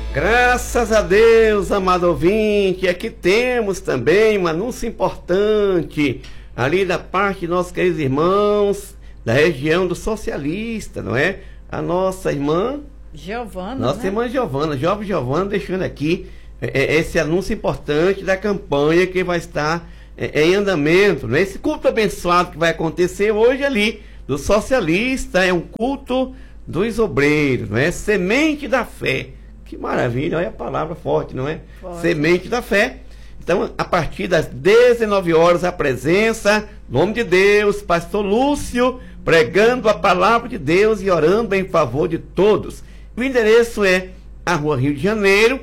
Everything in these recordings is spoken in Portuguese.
Graças a Deus, amado ouvinte, aqui temos também um anúncio importante ali da parte de nossos queridos irmãos da região do Socialista, não é? A nossa irmã Giovana, nossa irmã Giovana, jovem Giovana, deixando aqui esse anúncio importante da campanha que vai estar em andamento, né? Esse culto abençoado que vai acontecer hoje ali do Socialista é um culto dos obreiros, não é? Semente da fé. Que maravilha, olha a palavra forte, não é? Forte. Semente da fé. Então, a partir das 19 horas, a presença, nome de Deus, pastor Lúcio, pregando a palavra de Deus e orando em favor de todos. O endereço é a Rua Rio de Janeiro,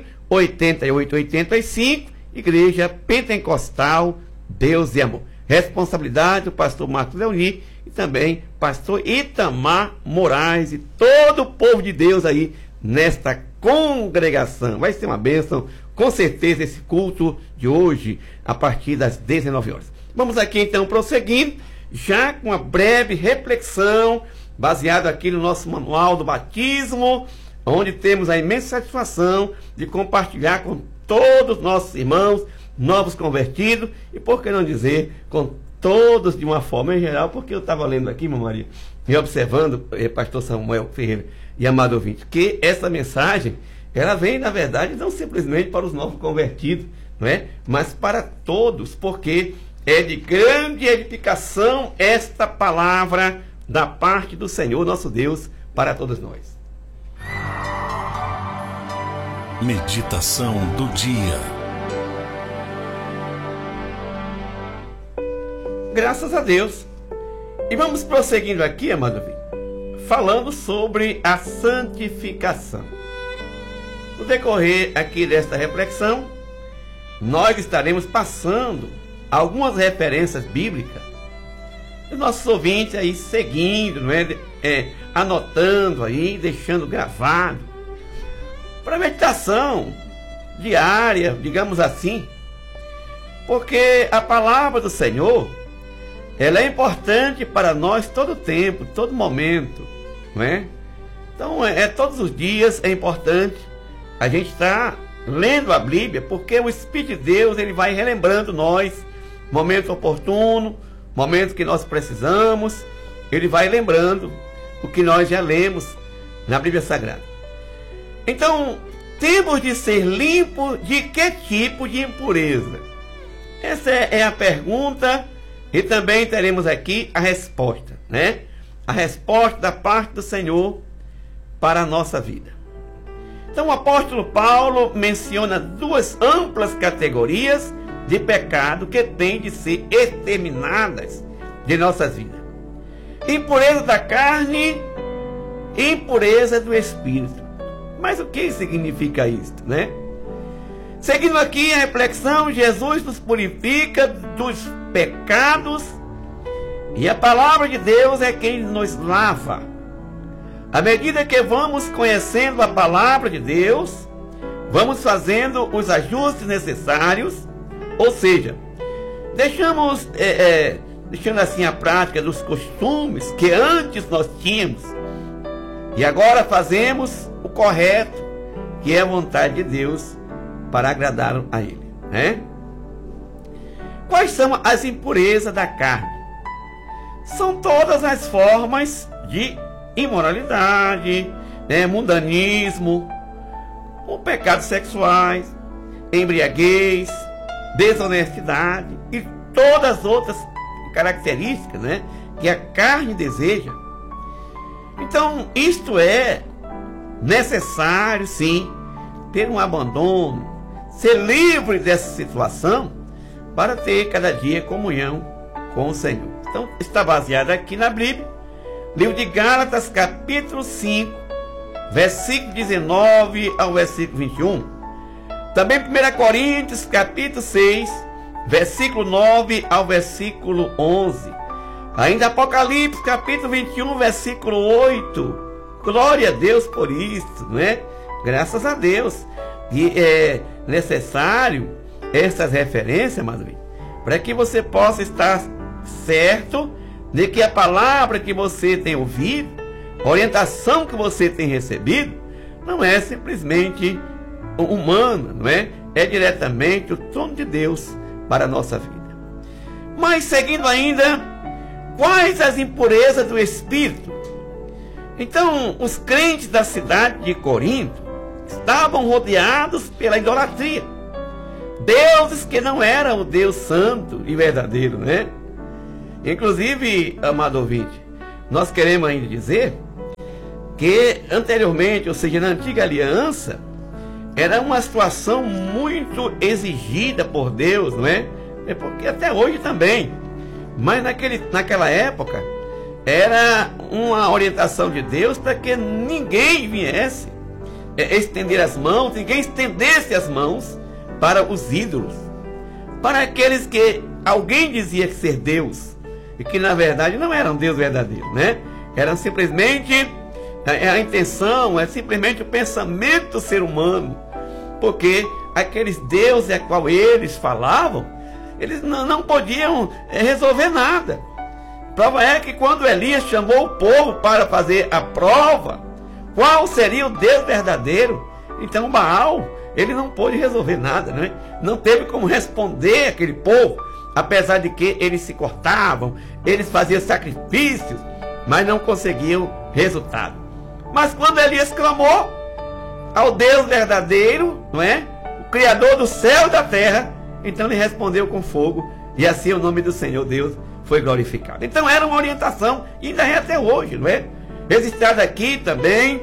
8885, Igreja Pentecostal Deus e Amor. Responsabilidade do pastor Marcos Leoni e também pastor Itamar Moraes e todo o povo de Deus aí nesta congregação. Vai ser uma bênção, com certeza, esse culto de hoje, a partir das 19 horas. Vamos aqui então prosseguindo, já com uma breve reflexão, baseado aqui no nosso manual do batismo, onde temos a imensa satisfação de compartilhar com todos os nossos irmãos, novos convertidos, e por que não dizer, com todos de uma forma em geral, porque eu estava lendo aqui, irmã Maria, e observando, pastor Samuel Ferreira e amado ouvinte, que essa mensagem, ela vem, na verdade, não simplesmente para os novos convertidos, não é? Mas para todos, porque é de grande edificação esta palavra da parte do Senhor, nosso Deus, para todos nós. Meditação do dia. Graças a Deus. E vamos prosseguindo aqui, amado ouvinte, falando sobre a santificação. No decorrer aqui desta reflexão, nós estaremos passando algumas referências bíblicas. Os nossos ouvintes aí seguindo, não é? Anotando aí, deixando gravado. Para meditação diária, digamos assim. Porque a palavra do Senhor, ela é importante para nós todo tempo, todo momento, não é? Então, todos os dias é importante a gente estar lendo a Bíblia, porque o Espírito de Deus, ele vai relembrando nós, momento oportuno, momento que nós precisamos, ele vai lembrando o que nós já lemos na Bíblia Sagrada. Então, temos de ser limpos de que tipo de impureza? Essa é a pergunta. E também teremos aqui a resposta, né? A resposta da parte do Senhor para a nossa vida. Então o apóstolo Paulo menciona duas amplas categorias de pecado que têm de ser exterminadas de nossas vidas. Impureza da carne e impureza do espírito. Mas o que significa isto, né? Seguindo aqui a reflexão, Jesus nos purifica dos pecados e a palavra de Deus é quem nos lava. À medida que vamos conhecendo a palavra de Deus, vamos fazendo os ajustes necessários, ou seja, deixando assim a prática dos costumes que antes nós tínhamos e agora fazemos o correto, que é a vontade de Deus, para agradar a Ele, né? Quais são as impurezas da carne? São todas as formas de imoralidade, né, mundanismo, pecados sexuais, embriaguez, desonestidade e todas as outras características, né, que a carne deseja. Então, isto é necessário, sim, ter um abandono, ser livre dessa situação para ter cada dia comunhão com o Senhor. Então, está baseado aqui na Bíblia, livro de Gálatas, capítulo 5, versículo 19 ao versículo 21. Também 1 Coríntios, capítulo 6, versículo 9 ao versículo 11. Ainda Apocalipse, capítulo 21, versículo 8. Glória a Deus por isso, né? Graças a Deus. E é necessário essas referências, Madrid, para que você possa estar certo de que a palavra que você tem ouvido, a orientação que você tem recebido, não é simplesmente humana, não é? É diretamente o trono de Deus para a nossa vida. Mas seguindo ainda, quais as impurezas do espírito? Então, os crentes da cidade de Corinto estavam rodeados pela idolatria. Deuses que não eram o Deus santo e verdadeiro, né? Inclusive, amado ouvinte, nós queremos ainda dizer que anteriormente, ou seja, na antiga aliança, era uma situação muito exigida por Deus, não é? É porque até hoje também. Mas naquela época, era uma orientação de Deus para que ninguém viesse estender as mãos, ninguém estendesse as mãos para os ídolos, para aqueles que alguém dizia que ser Deus, e que na verdade não eram Deus verdadeiro, né? Eram simplesmente a intenção, é simplesmente o pensamento do ser humano, porque aqueles deuses a qual eles falavam, eles não podiam resolver nada. Prova é que quando Elias chamou o povo para fazer a prova, qual seria o Deus verdadeiro, então Baal, ele não pôde resolver nada, né? Não teve como responder aquele povo, apesar de que eles se cortavam, eles faziam sacrifícios, mas não conseguiam resultado. Mas quando Elias clamou ao Deus verdadeiro, não é? O Criador do céu e da terra, então ele respondeu com fogo, e assim o nome do Senhor Deus foi glorificado. Então era uma orientação, e ainda é até hoje, não é? Registrado aqui também,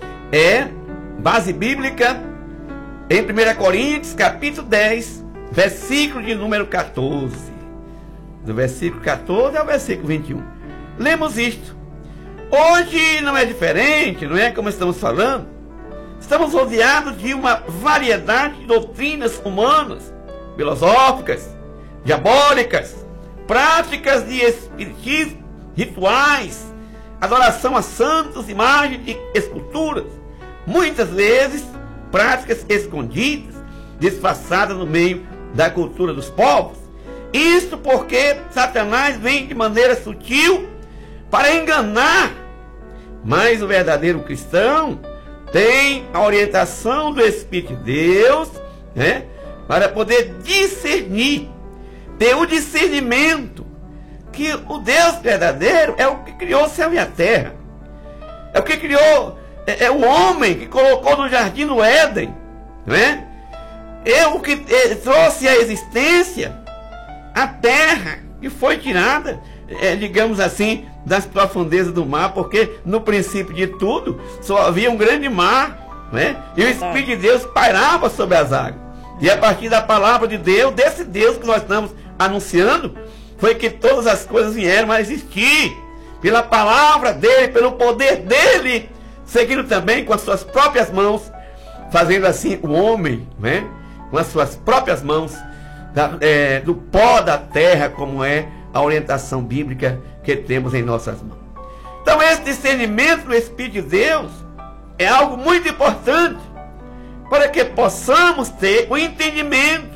base bíblica, em 1 Coríntios, capítulo 10, versículo de número 14. Do versículo 14 ao versículo 21. Lemos isto. Hoje não é diferente, não é? Como estamos falando. Estamos rodeados de uma variedade de doutrinas humanas, filosóficas, diabólicas, práticas de espiritismo, rituais, adoração a santos, imagens de esculturas, muitas vezes práticas escondidas, disfarçadas no meio da cultura dos povos. Isto porque Satanás vem de maneira sutil para enganar, mas o verdadeiro cristão tem a orientação do Espírito de Deus, né, para poder discernir, ter o discernimento que o Deus verdadeiro é o que criou o céu e a terra, é o que criou, é o homem que colocou no jardim do Éden, não é? É o que trouxe à existência a terra que foi tirada, digamos assim, das profundezas do mar, porque no princípio de tudo só havia um grande mar, né? E o Espírito de Deus pairava sobre as águas. E a partir da palavra de Deus, desse Deus que nós estamos anunciando, foi que todas as coisas vieram a existir, pela palavra dele, pelo poder dele, seguindo também com as suas próprias mãos, fazendo assim o homem, né, com as suas próprias mãos, do pó da terra, como é a orientação bíblica que temos em nossas mãos. Então esse discernimento do Espírito de Deus é algo muito importante, para que possamos ter o entendimento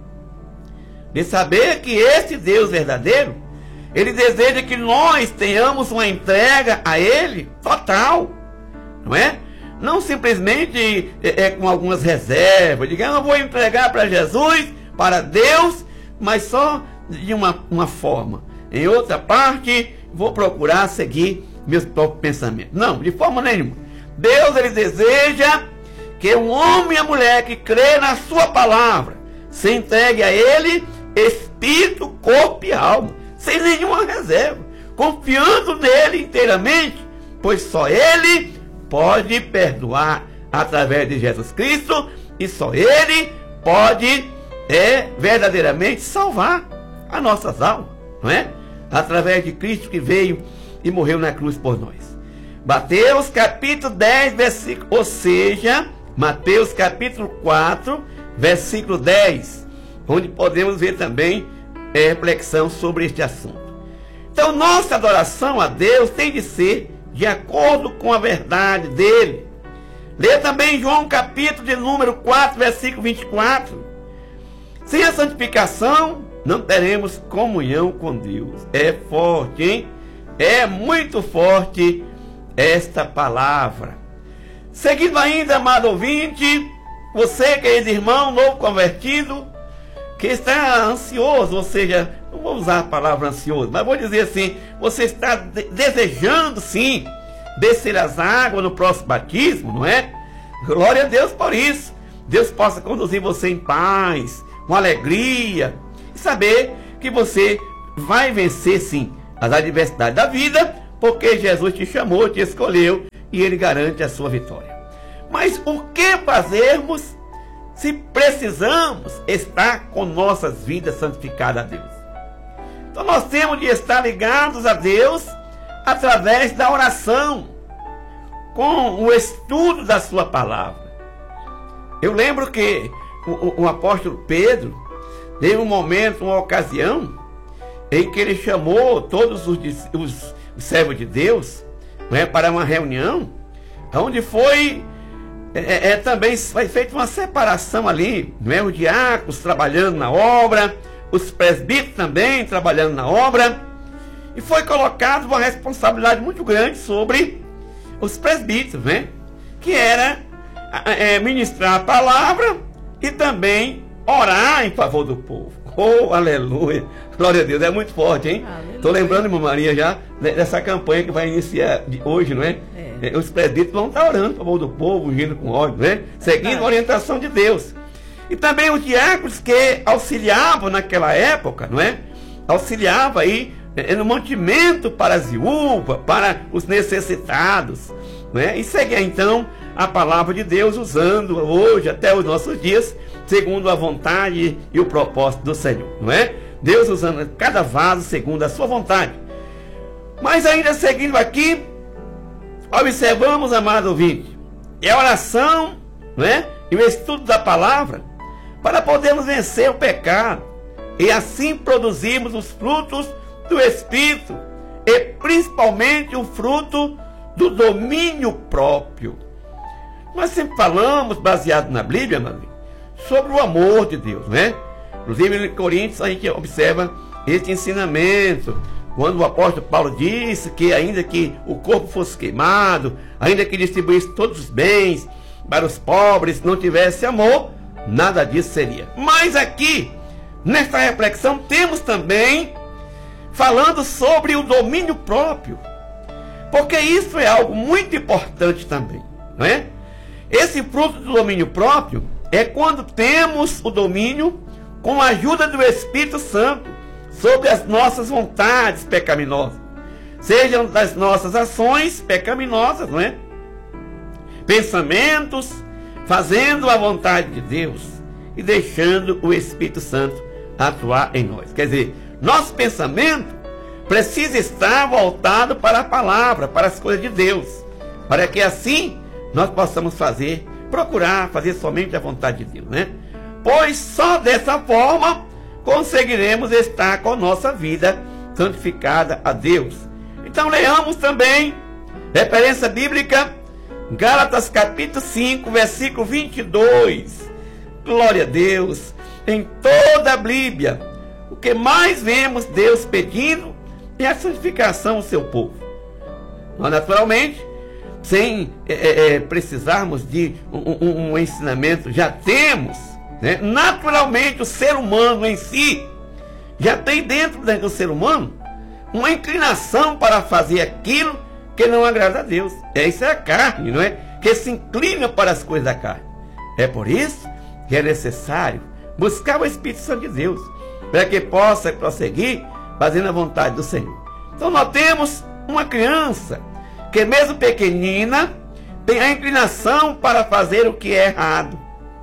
de saber que esse Deus verdadeiro, ele deseja que nós tenhamos uma entrega a ele total, não é? Não simplesmente com algumas reservas, digamos, eu vou entregar para Jesus, para Deus, mas só de uma forma. Em outra parte, vou procurar seguir meus próprios pensamentos. Não, de forma nenhuma. Deus, ele deseja que o homem e a mulher que crê na sua palavra se entregue a ele espírito, corpo e alma, sem nenhuma reserva, confiando nele inteiramente, pois só ele pode perdoar através de Jesus Cristo, e só ele pode verdadeiramente salvar as nossas almas, não é? Através de Cristo que veio e morreu na cruz por nós. Mateus capítulo 10, versículo, ou seja, Mateus capítulo 4, versículo 10, onde podemos ver também reflexão sobre este assunto. Então, nossa adoração a Deus tem de ser de acordo com a verdade dele. Leia também João capítulo de número 4, versículo 24. Sem a santificação, não teremos comunhão com Deus. É forte, hein? É muito forte esta palavra. Seguindo ainda, amado ouvinte, Você, querido irmão, novo convertido, que está ansioso, ou seja, não vou usar a palavra ansioso, mas vou dizer assim, você está desejando sim descer as águas no próximo batismo, não é? Glória a Deus por isso. Deus possa conduzir você em paz, com alegria, e saber que você vai vencer sim as adversidades da vida, porque Jesus te chamou, te escolheu e Ele garante a sua vitória. Mas o que fazermos se precisamos estar com nossas vidas santificadas a Deus? Então nós temos de estar ligados a Deus através da oração, com o estudo da sua palavra. Eu lembro que o apóstolo Pedro teve um momento, uma ocasião, em que ele chamou todos os servos de Deus, né, para uma reunião, onde foi também feita uma separação ali, não é? Os diáconos trabalhando na obra, os presbíteros também trabalhando na obra, e foi colocado uma responsabilidade muito grande sobre os presbíteros, né? Que era ministrar a palavra e também orar em favor do povo. Oh, aleluia! Glória a Deus, é muito forte, hein? Estou lembrando, irmã Maria, já dessa campanha que vai iniciar hoje, não é? Os presbíteros vão estar orando em favor do povo, ungindo com óleo, né? Seguindo a orientação de Deus. E também os diáconos que auxiliavam naquela época, não é? Auxiliavam aí no mantimento para as viúvas, para os necessitados, não é? E seguia então a palavra de Deus, usando hoje até os nossos dias, segundo a vontade e o propósito do Senhor, não é? Deus usando cada vaso segundo a sua vontade. Mas ainda seguindo aqui, observamos, amado ouvinte, a oração, não é? E o estudo da palavra, para podermos vencer o pecado, e assim produzirmos os frutos do Espírito, e principalmente o fruto do domínio próprio. Nós sempre falamos, baseado na Bíblia, sobre o amor de Deus, né? Inclusive em Coríntios a gente observa este ensinamento, quando o apóstolo Paulo disse que ainda que o corpo fosse queimado, ainda que distribuísse todos os bens para os pobres, se não tivesse amor, nada disso seria. Mas aqui, nesta reflexão, temos também falando sobre o domínio próprio, porque isso é algo muito importante também, não é? Esse fruto do domínio próprio é quando temos o domínio com a ajuda do Espírito Santo sobre as nossas vontades pecaminosas, sejam das nossas ações pecaminosas, não é? Pensamentos, fazendo a vontade de Deus e deixando o Espírito Santo atuar em nós. Quer dizer, nosso pensamento precisa estar voltado para a palavra, para as coisas de Deus, para que assim nós possamos procurar fazer somente a vontade de Deus, né? Pois só dessa forma conseguiremos estar com nossa vida santificada a Deus. Então leamos também, referência bíblica, Gálatas capítulo 5, versículo 22. Glória a Deus. Em toda a Bíblia, o que mais vemos Deus pedindo é a santificação do seu povo. Nós, naturalmente, sem precisarmos de um ensinamento, já temos, né? Naturalmente o ser humano em si já tem dentro do ser humano uma inclinação para fazer aquilo que não agrada a Deus. Isso é a carne, não é? Que se inclina para as coisas da carne. É por isso que é necessário buscar o Espírito Santo de Deus, para que possa prosseguir fazendo a vontade do Senhor. Então nós temos uma criança que mesmo pequenina tem a inclinação para fazer o que é errado.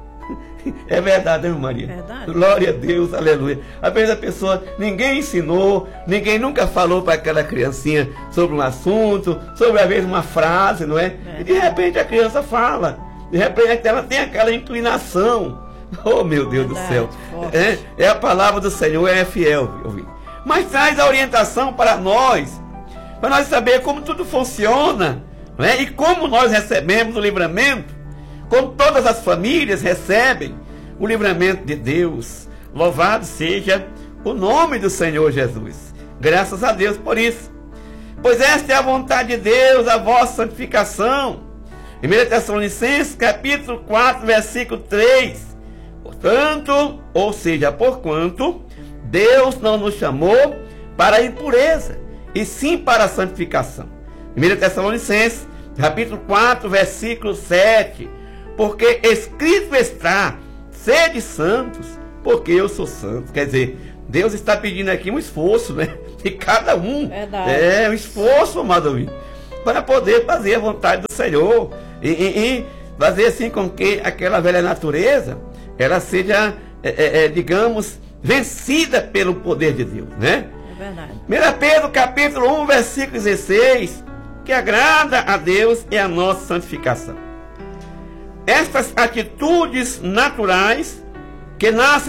É verdade, irmã Maria? Verdade. Glória a Deus, aleluia. Às vezes a pessoa, ninguém ensinou, ninguém nunca falou para aquela criancinha sobre um assunto, sobre às vezes uma frase, não é? E de repente a criança fala, de repente ela tem aquela inclinação. Oh, meu Deus do céu. É a palavra do Senhor, é fiel. Mas traz a orientação para nós saber como tudo funciona, não é? E como nós recebemos o livramento, como todas as famílias recebem o livramento de Deus. Louvado seja o nome do Senhor Jesus. Graças a Deus por isso. Pois esta é a vontade de Deus, a vossa santificação, 1 Tessalonicenses, capítulo 4, versículo 3. Portanto, ou seja, porquanto, Deus não nos chamou para a impureza, e sim para a santificação. 1 Tessalonicenses, capítulo 4, versículo 7. Porque escrito está, sede santos, porque eu sou santo. Quer dizer, Deus está pedindo aqui um esforço, né? De cada um. Verdade. Um esforço, amado amigo, para poder fazer a vontade do Senhor. E fazer assim com que aquela velha natureza, ela seja, digamos, vencida pelo poder de Deus, né? É verdade. 1 Pedro, capítulo 1, versículo 16. Que agrada a Deus é a nossa santificação. Estas atitudes naturais que nascem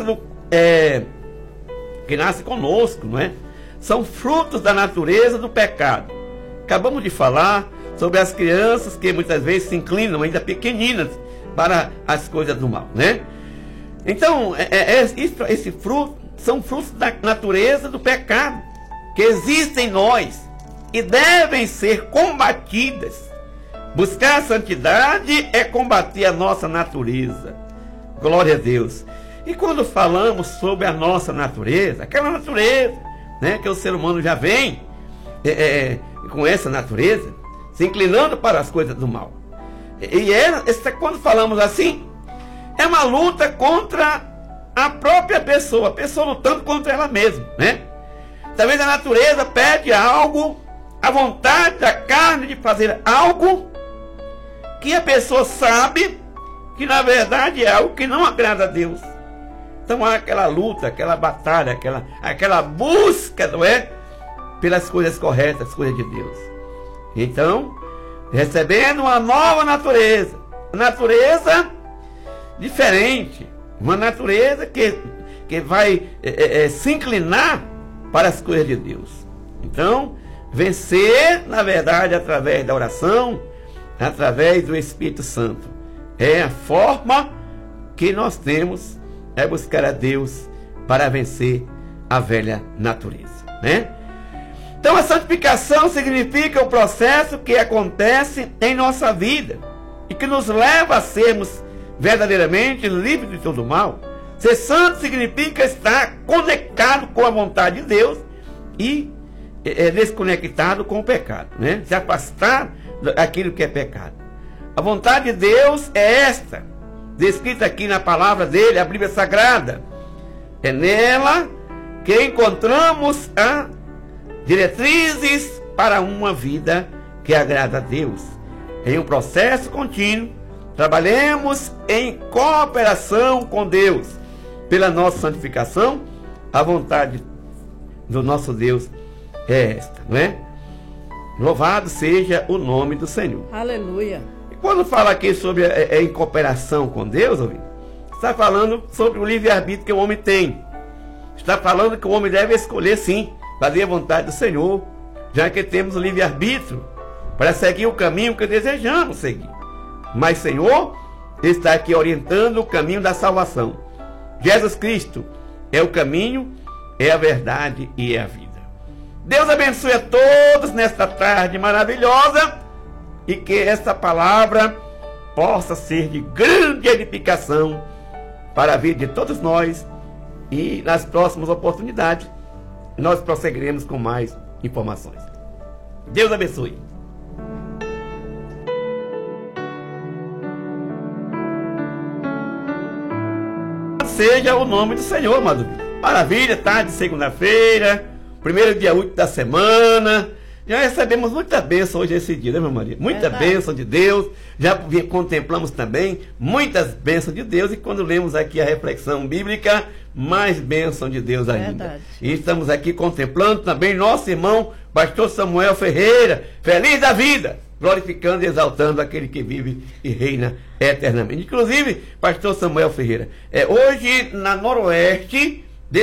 conosco, não é? São frutos da natureza do pecado. Acabamos de falar sobre as crianças que muitas vezes se inclinam ainda pequeninas para as coisas do mal, né? Então, esse fruto são frutos da natureza do pecado que existem em nós e devem ser combatidas. Buscar a santidade é combater a nossa natureza. Glória a Deus. E quando falamos sobre a nossa natureza, aquela natureza, né, que o ser humano já vem com essa natureza, se inclinando para as coisas do mal. Quando falamos assim, é uma luta contra a própria pessoa, a pessoa lutando contra ela mesma, né? Talvez a natureza pede algo, a vontade da carne de fazer algo que a pessoa sabe que na verdade é algo que não agrada a Deus. Então há aquela luta, aquela batalha, aquela busca, não é? Pelas coisas corretas, as coisas de Deus. Então, recebendo uma nova natureza, natureza diferente, uma natureza que vai se inclinar para as coisas de Deus. Então, vencer, na verdade, através da oração, através do Espírito Santo. É a forma que nós temos, buscar a Deus para vencer a velha natureza, né? Então a santificação significa o processo que acontece em nossa vida e que nos leva a sermos verdadeiramente livres de todo mal. Ser santo significa estar conectado com a vontade de Deus e desconectado com o pecado, né? Se afastar daquilo que é pecado. A vontade de Deus é esta, descrita aqui na palavra dele, a Bíblia Sagrada. É nela que encontramos as diretrizes para uma vida que agrada a Deus. Em um processo contínuo, trabalhemos em cooperação com Deus. Pela nossa santificação, a vontade do nosso Deus é esta, não é? Louvado seja o nome do Senhor. Aleluia. E quando fala aqui sobre em cooperação com Deus, está falando sobre o livre-arbítrio que o homem tem. Está falando que o homem deve escolher, sim, fazer a vontade do Senhor, já que temos o livre-arbítrio para seguir o caminho que desejamos seguir. Mas, Senhor, está aqui orientando o caminho da salvação. Jesus Cristo é o caminho, é a verdade e é a vida. Deus abençoe a todos nesta tarde maravilhosa e que esta palavra possa ser de grande edificação para a vida de todos nós. E nas próximas oportunidades nós prosseguiremos com mais informações. Deus abençoe. Seja o nome do Senhor, amado. Maravilha, tarde de segunda-feira, primeiro dia útil da semana. Já recebemos muita bênção hoje esse dia, né, meu marido? Muita bênção de Deus. Já contemplamos também muitas bênçãos de Deus. E quando lemos aqui a reflexão bíblica, mais bênção de Deus ainda. Verdade. E estamos aqui contemplando também nosso irmão, pastor Samuel Ferreira, feliz da vida, glorificando e exaltando aquele que vive e reina eternamente. Inclusive, pastor Samuel Ferreira, hoje na Noroeste,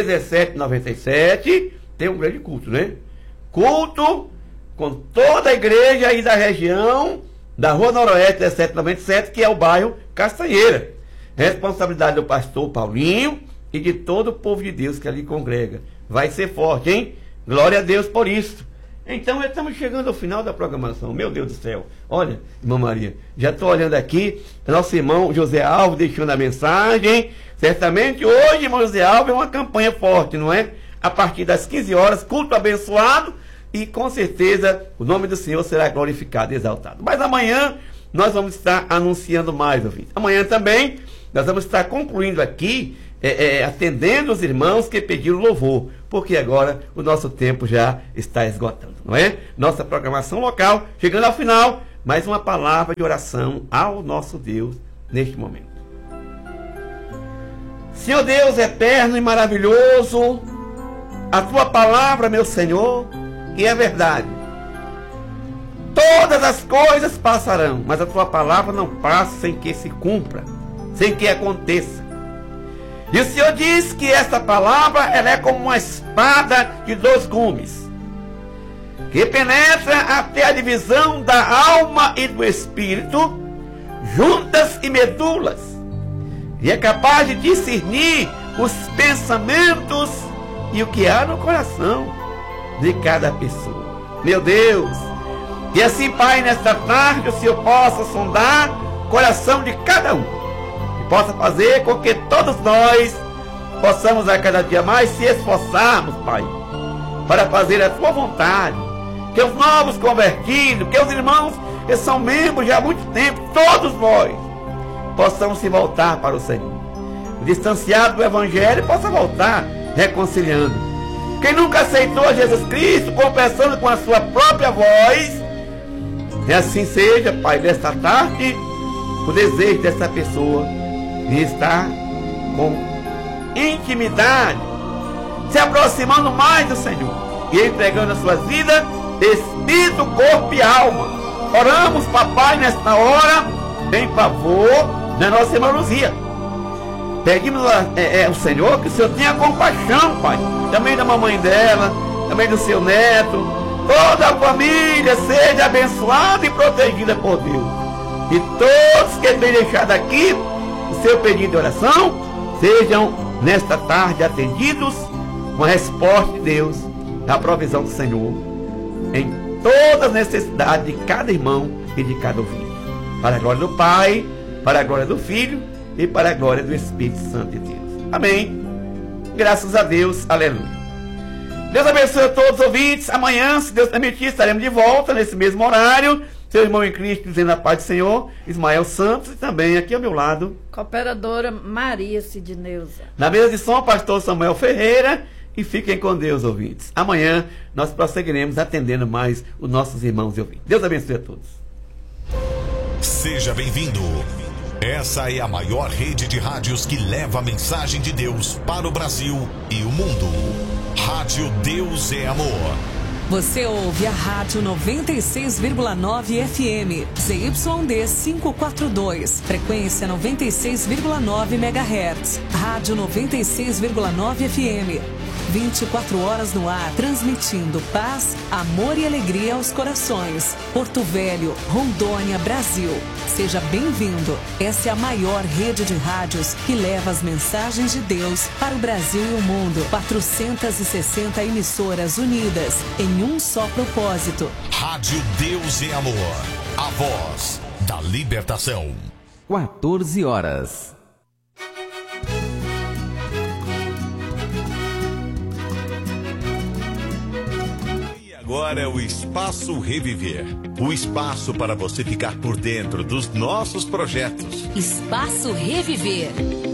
1797, tem um grande culto, né? Culto com toda a igreja aí da região da Rua Noroeste 1797, que é o bairro Castanheira. Responsabilidade do pastor Paulinho e de todo o povo de Deus que ali congrega. Vai ser forte, hein? Glória a Deus por isso. Então, estamos chegando ao final da programação. Meu Deus do céu. Olha, irmã Maria, já estou olhando aqui, nosso irmão José Alves deixando a mensagem. Certamente hoje, irmão José Alves, é uma campanha forte, não é? A partir das 15 horas, culto abençoado, e com certeza o nome do Senhor será glorificado e exaltado. Mas amanhã nós vamos estar anunciando mais, ouvintes. Amanhã também nós vamos estar concluindo aqui, atendendo os irmãos que pediram louvor, porque agora o nosso tempo já está esgotando, não é? Nossa programação local, chegando ao final, mais uma palavra de oração ao nosso Deus neste momento. Senhor Deus eterno e maravilhoso, a tua palavra, meu Senhor, que é verdade. Todas as coisas passarão, mas a tua palavra não passa sem que se cumpra, sem que aconteça. E o Senhor diz que essa palavra ela é como uma espada de 2 gumes, que penetra até a divisão da alma e do espírito, juntas e medulas, e é capaz de discernir os pensamentos e o que há no coração de cada pessoa. Meu Deus, e assim, Pai, nesta tarde o Senhor possa sondar o coração de cada um, e possa fazer com que todos nós possamos a cada dia mais se esforçarmos, Pai, para fazer a tua vontade, que os novos convertidos, que os irmãos que são membros já há muito tempo, todos nós possamos se voltar para o Senhor. O distanciado do Evangelho possa voltar reconciliando. Quem nunca aceitou Jesus Cristo, confessando com a sua própria voz, e assim seja, Pai, nesta tarde, o desejo dessa pessoa de estar com intimidade, se aproximando mais do Senhor e entregando as suas vidas, espírito, corpo e alma. Oramos, papai, nesta hora, em favor da nossa irmã Luzia. Pedimos ao Senhor que o Senhor tenha compaixão, Pai, também da mamãe dela, também do seu neto, toda a família seja abençoada e protegida por Deus. E todos que têm deixado aqui o seu pedido de oração, sejam nesta tarde atendidos com a resposta de Deus, da provisão do Senhor, em todas as necessidades de cada irmão e de cada ouvinte. Para a glória do Pai, para a glória do Filho e para a glória do Espírito Santo de Deus. Amém. Graças a Deus. Aleluia. Deus abençoe a todos os ouvintes. Amanhã, se Deus permitir, estaremos de volta nesse mesmo horário. Seu irmão em Cristo dizendo a paz do Senhor, Ismael Santos, e também aqui ao meu lado, cooperadora Maria Sidneuza. Na mesa de som, pastor Samuel Ferreira. E fiquem com Deus, ouvintes. Amanhã nós prosseguiremos atendendo mais os nossos irmãos e ouvintes. Deus abençoe a todos. Seja bem-vindo. Essa é a maior rede de rádios que leva a mensagem de Deus para o Brasil e o mundo. Rádio Deus é Amor. Você ouve a Rádio 96,9 FM, ZYD 542, frequência 96,9 MHz. Rádio 96,9 FM, 24 horas no ar, transmitindo paz, amor e alegria aos corações. Porto Velho, Rondônia, Brasil. Seja bem-vindo. Essa é a maior rede de rádios que leva as mensagens de Deus para o Brasil e o mundo. 460 emissoras unidas em um só propósito. Rádio Deus é Amor. A voz da libertação. 14 horas. Agora é o Espaço Reviver. O espaço para você ficar por dentro dos nossos projetos. Espaço Reviver.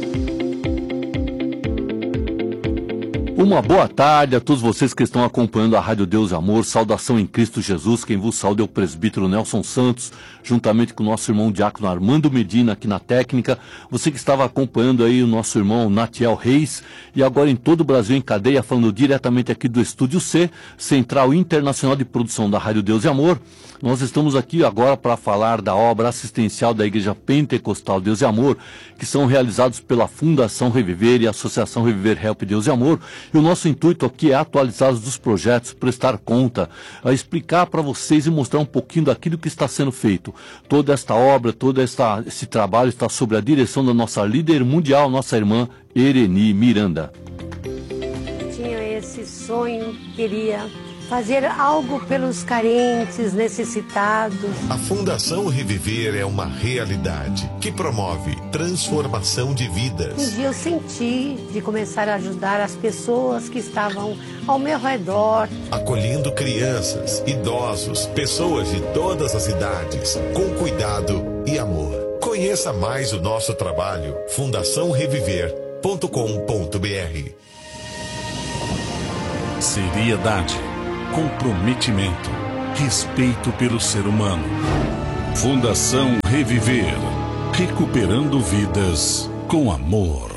Uma boa tarde a todos vocês que estão acompanhando a Rádio Deus e Amor. Saudação em Cristo Jesus. Quem vos sauda é o presbítero Nelson Santos, juntamente com o nosso irmão diácono Armando Medina aqui na técnica. Você que estava acompanhando aí o nosso irmão Natiel Reis, e agora em todo o Brasil em cadeia, falando diretamente aqui do Estúdio C, Central Internacional de Produção da Rádio Deus e Amor. Nós estamos aqui agora para falar da obra assistencial da Igreja Pentecostal Deus e Amor, que são realizados pela Fundação Reviver e a Associação Reviver Help Deus e Amor. E o nosso intuito aqui é atualizar dos projetos, prestar conta, explicar para vocês e mostrar um pouquinho daquilo que está sendo feito. Toda esta obra, esse trabalho está sob a direção da nossa líder mundial, nossa irmã Ereni Miranda. Tinha esse sonho, queria fazer algo pelos carentes, necessitados. A Fundação Reviver é uma realidade que promove transformação de vidas. Um dia eu senti de começar a ajudar as pessoas que estavam ao meu redor. Acolhendo crianças, idosos, pessoas de todas as idades, com cuidado e amor. Conheça mais o nosso trabalho, fundaçãoreviver.com.br. Seriedade, comprometimento, respeito pelo ser humano. Fundação Reviver, recuperando vidas com amor.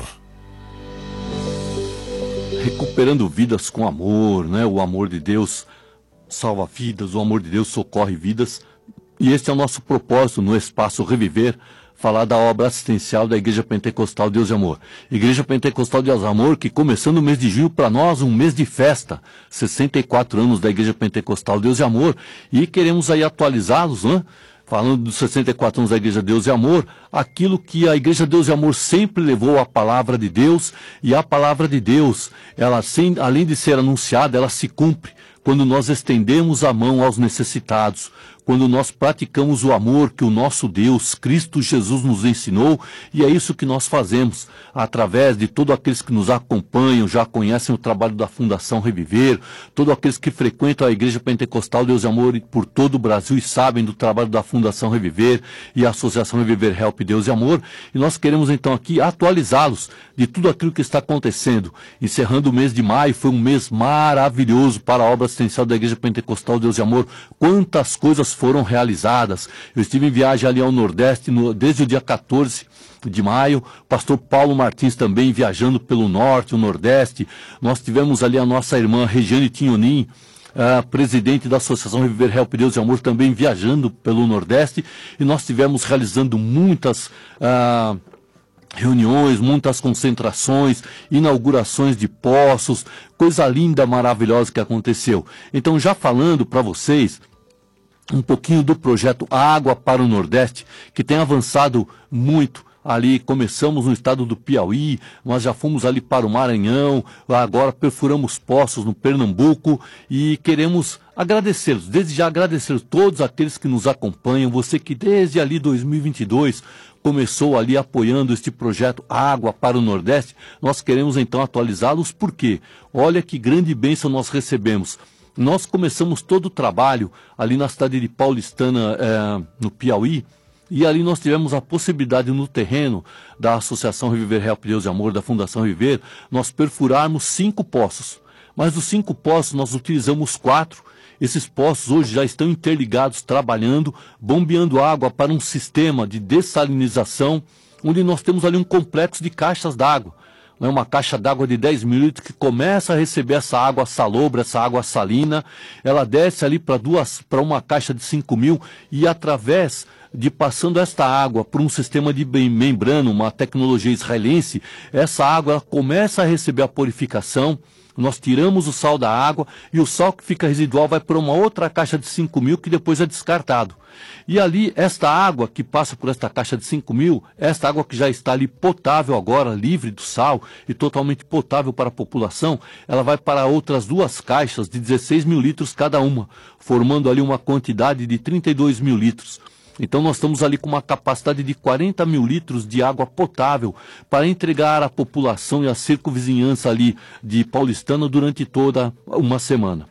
Recuperando vidas com amor, né? O amor de Deus salva vidas, o amor de Deus socorre vidas. E este é o nosso propósito no Espaço Reviver, falar da obra assistencial da Igreja Pentecostal Deus de Amor. Igreja Pentecostal Deus de Amor, que começando o mês de junho, para nós, um mês de festa. 64 anos da Igreja Pentecostal Deus de Amor. E queremos aí atualizá-los, né? Falando dos 64 anos da Igreja Deus de Amor, aquilo que a Igreja Deus de Amor sempre levou a palavra de Deus, e a palavra de Deus, ela além de ser anunciada, ela se cumpre quando nós estendemos a mão aos necessitados, quando nós praticamos o amor que o nosso Deus, Cristo Jesus, nos ensinou, e é isso que nós fazemos, através de todos aqueles que nos acompanham, já conhecem o trabalho da Fundação Reviver, todos aqueles que frequentam a Igreja Pentecostal Deus de Amor por todo o Brasil e sabem do trabalho da Fundação Reviver e a Associação Reviver Help Deus de Amor, e nós queremos então aqui atualizá-los de tudo aquilo que está acontecendo. Encerrando o mês de maio, foi um mês maravilhoso para a obra assistencial da Igreja Pentecostal Deus de Amor. Quantas coisas foram realizadas. Eu estive em viagem ali ao Nordeste desde o dia 14 de maio, o pastor Paulo Martins também viajando pelo Norte, o Nordeste. Nós tivemos ali a nossa irmã Regiane Tinhonin, presidente da Associação Reviver Help Deus de Amor, também viajando pelo Nordeste, e nós tivemos realizando muitas reuniões, muitas concentrações, inaugurações de poços, coisa linda, maravilhosa que aconteceu. Então, já falando para vocês um pouquinho do projeto Água para o Nordeste, que tem avançado muito. Ali começamos no estado do Piauí, nós já fomos ali para o Maranhão, agora perfuramos poços no Pernambuco e queremos agradecê-los, desde já agradecer todos aqueles que nos acompanham, você que desde ali 2022 começou ali apoiando este projeto Água para o Nordeste. Nós queremos então atualizá-los, porque olha que grande bênção nós recebemos. Nós começamos todo o trabalho ali na cidade de Paulistana, no Piauí, e ali nós tivemos a possibilidade no terreno da Associação Reviver Help Deus de Amor, da Fundação Reviver, nós perfurarmos 5 poços. Mas dos 5 poços nós utilizamos 4. Esses poços hoje já estão interligados, trabalhando, bombeando água para um sistema de dessalinização, onde nós temos ali um complexo de caixas d'água. Uma caixa d'água de 10 mil litros que começa a receber essa água salobra, essa água salina, ela desce ali para uma caixa de 5 mil e através de passando esta água por um sistema de membrana, uma tecnologia israelense, essa água ela começa a receber a purificação, nós tiramos o sal da água e o sal que fica residual vai para uma outra caixa de 5 mil que depois é descartado. E ali, esta água que passa por esta caixa de 5 mil, esta água que já está ali potável agora, livre do sal e totalmente potável para a população, ela vai para outras 2 caixas de 16 mil litros cada uma, formando ali uma quantidade de 32 mil litros. Então nós estamos ali com uma capacidade de 40 mil litros de água potável para entregar à população e à circunvizinhança ali de Paulistana durante toda uma semana.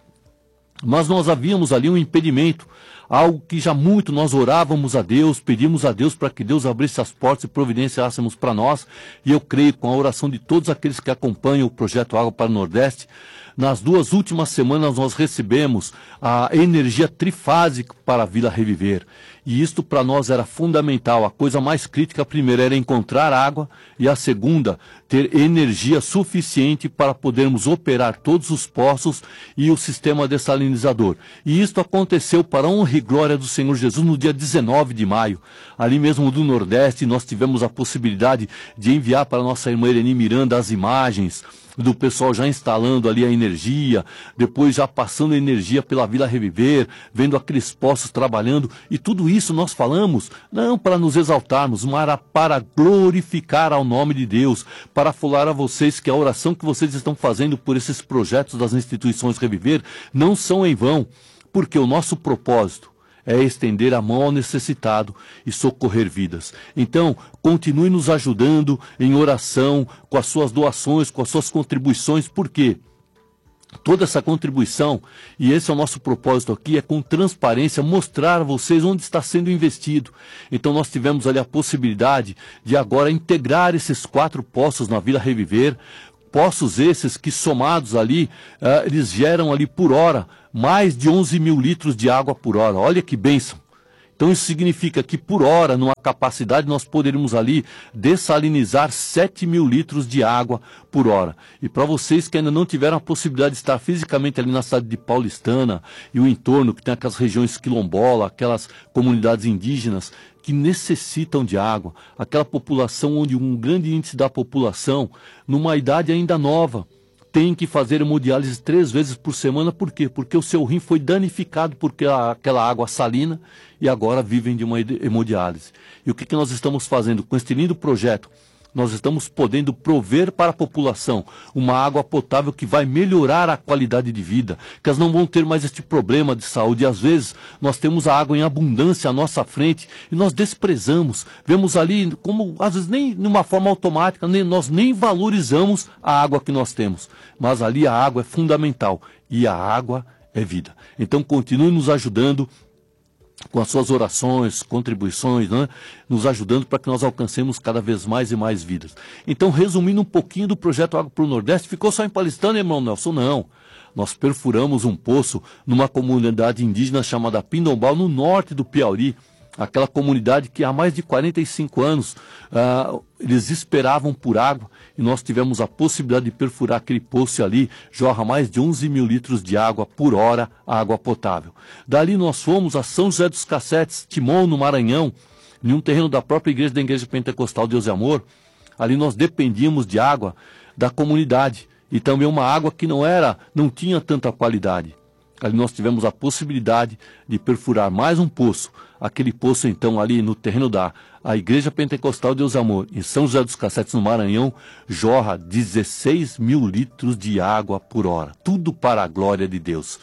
Mas nós havíamos ali um impedimento, algo que já muito nós orávamos a Deus, pedimos a Deus para que Deus abrisse as portas e providenciássemos para nós, e eu creio com a oração de todos aqueles que acompanham o projeto Água para o Nordeste. Nas 2 últimas semanas nós recebemos a energia trifásica para a Vila Reviver. E isto para nós era fundamental. A coisa mais crítica, a primeira, era encontrar água, e a segunda, ter energia suficiente para podermos operar todos os poços e o sistema dessalinizador. E isto aconteceu para a honra honra e glória do Senhor Jesus, no dia 19 de maio, ali mesmo do Nordeste, nós tivemos a possibilidade de enviar para a nossa irmã Irene Miranda as imagens do pessoal já instalando ali a energia, depois já passando a energia pela Vila Reviver, vendo aqueles postos trabalhando, e tudo isso nós falamos, não para nos exaltarmos, mas para glorificar ao nome de Deus, para falar a vocês que a oração que vocês estão fazendo por esses projetos das instituições Reviver não são em vão, porque o nosso propósito é estender a mão ao necessitado e socorrer vidas. Então, continue nos ajudando em oração, com as suas doações, com as suas contribuições, porque toda essa contribuição, e esse é o nosso propósito aqui, é com transparência mostrar a vocês onde está sendo investido. Então nós tivemos ali a possibilidade de agora integrar esses 4 postos na Vila Reviver, postos esses que somados ali, eles geram ali por hora mais de 11 mil litros de água por hora. Olha que bênção. Então isso significa que por hora, numa capacidade, nós poderíamos ali dessalinizar 7 mil litros de água por hora. E para vocês que ainda não tiveram a possibilidade de estar fisicamente ali na cidade de Paulistana e o entorno, que tem aquelas regiões quilombola, aquelas comunidades indígenas que necessitam de água, aquela população onde um grande índice da população, numa idade ainda nova, tem que fazer hemodiálise 3 vezes por semana. Por quê? Porque o seu rim foi danificado por aquela água salina e agora vivem de uma hemodiálise. E o que nós estamos fazendo com este lindo projeto? Nós estamos podendo prover para a população uma água potável que vai melhorar a qualidade de vida, que elas não vão ter mais este problema de saúde. E às vezes nós temos a água em abundância à nossa frente e nós desprezamos, vemos ali como, às vezes nem de uma forma automática, nós nem valorizamos a água que nós temos. Mas ali a água é fundamental e a água é vida. Então continue nos ajudando com as suas orações, contribuições, né? Nos ajudando para que nós alcancemos cada vez mais e mais vidas. Então, resumindo um pouquinho do projeto Água para o Nordeste, ficou só em Paulistana, irmão Nelson? Não. Nós perfuramos um poço numa comunidade indígena chamada Pindombal, no norte do Piauí, aquela comunidade que há mais de 45 anos eles esperavam por água, e nós tivemos a possibilidade de perfurar aquele poço e ali jorra mais de 11 mil litros de água por hora, água potável. Dali nós fomos a São José dos Cassetes, Timon, no Maranhão, em um terreno da própria igreja da Igreja Pentecostal Deus e Amor. Ali nós dependíamos de água da comunidade, e também uma água que não tinha tanta qualidade. Ali nós tivemos a possibilidade de perfurar mais um poço. Aquele poço, então, ali no terreno da Igreja Pentecostal Deus e Amor, em São José dos Cassetes, no Maranhão, jorra 16 mil litros de água por hora. Tudo para a glória de Deus.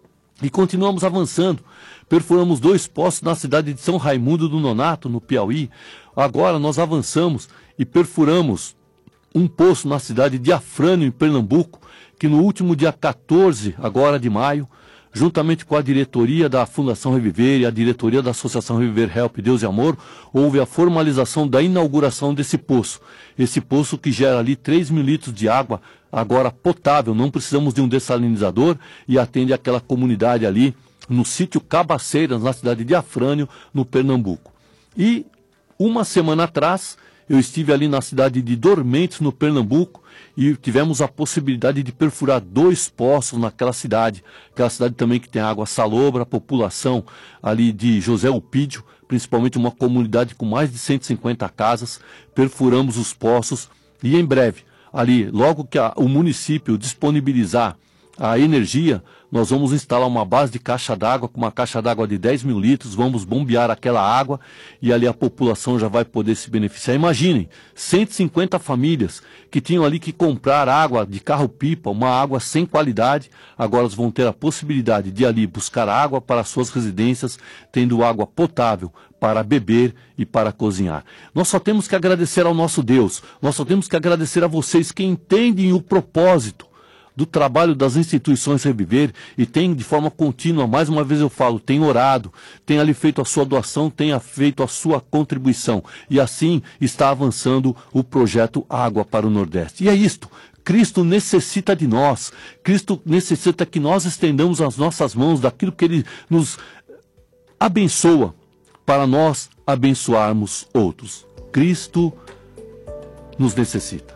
E continuamos avançando. Perfuramos 2 poços na cidade de São Raimundo do Nonato, no Piauí. Agora nós avançamos e perfuramos um poço na cidade de Afrânio, em Pernambuco, que no último dia 14, agora de maio, juntamente com a diretoria da Fundação Reviver e a diretoria da Associação Reviver Help Deus e Amor, houve a formalização da inauguração desse poço. Esse poço que gera ali 3 mil litros de água, agora potável, não precisamos de um dessalinizador, e atende aquela comunidade ali no sítio Cabaceiras, na cidade de Afrânio, no Pernambuco. E uma semana atrás, eu estive ali na cidade de Dormentes, no Pernambuco, e tivemos a possibilidade de perfurar 2 poços naquela cidade. Aquela cidade também que tem água salobra, a população ali de José Upídio, principalmente uma comunidade com mais de 150 casas. Perfuramos os poços e em breve, ali, logo que o município disponibilizar a energia, nós vamos instalar uma base de caixa d'água, com uma caixa d'água de 10 mil litros, vamos bombear aquela água e ali a população já vai poder se beneficiar. Imaginem, 150 famílias que tinham ali que comprar água de carro-pipa, uma água sem qualidade, agora elas vão ter a possibilidade de ali buscar água para suas residências, tendo água potável para beber e para cozinhar. Nós só temos que agradecer ao nosso Deus, nós só temos que agradecer a vocês que entendem o propósito do trabalho das instituições Reviver e tem de forma contínua, mais uma vez eu falo, tem orado, tem ali feito a sua doação, tem feito a sua contribuição, e assim está avançando o projeto Água para o Nordeste. E é isto, Cristo necessita de nós, Cristo necessita que nós estendamos as nossas mãos daquilo que Ele nos abençoa, para nós abençoarmos outros. Cristo nos necessita.